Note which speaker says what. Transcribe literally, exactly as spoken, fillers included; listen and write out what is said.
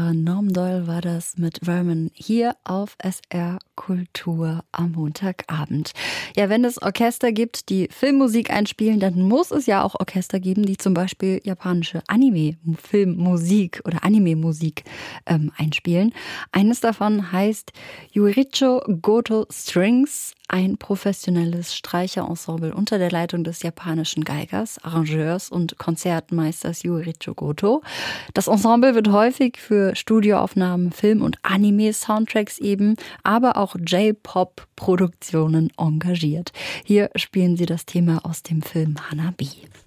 Speaker 1: Orchester. Norm Doyle war das mit Vermin hier auf S R Kultur am Montagabend. Ja, wenn es Orchester gibt, die Filmmusik einspielen, dann muss es ja auch Orchester geben, die zum Beispiel japanische Anime-Filmmusik oder Anime-Musik ähm, einspielen. Eines davon heißt Yuichicho Goto Strings, ein professionelles Streicherensemble unter der Leitung des japanischen Geigers, Arrangeurs und Konzertmeisters Yuichicho Goto. Das Ensemble wird häufig für Studioaufnahmen, Film- und Anime-Soundtracks eben, aber auch J-Pop-Produktionen engagiert. Hier spielen sie das Thema aus dem Film Hanabi.